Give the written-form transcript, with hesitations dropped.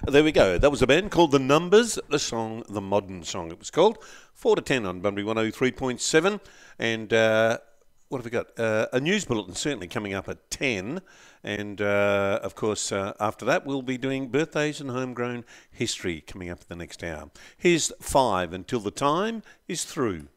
There we go. That was a band called The Numbers. The song, The Modern Song, it was called. 4 to 10 on Bunbury 103.7. And what have we got? A news bulletin certainly coming up at 10. And, of course, after that, we'll be doing birthdays and homegrown history coming up in the next hour. Here's 5 until the time is through.